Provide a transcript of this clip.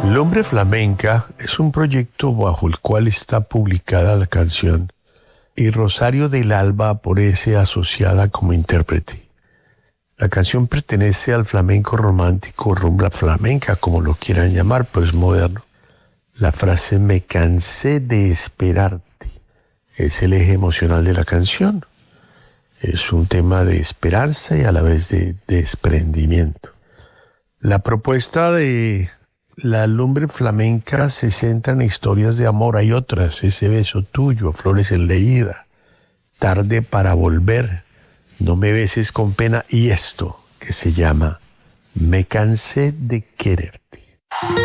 Lumbre Flamenca es un proyecto bajo el cual está publicada la canción y Rosario del Alba aparece asociada como intérprete. La canción pertenece al flamenco romántico, rumba flamenca, como lo quieran llamar, pero es moderno. La frase "me cansé de esperarte" es el eje emocional de la canción. Es un tema de esperanza y a la vez de desprendimiento. La propuesta de la Lumbre Flamenca se centra en historias de amor. Hay otras: Ese beso tuyo, Flores en la herida, Tarde para volver, No me beses con pena, y esto que se llama Me cansé de quererte.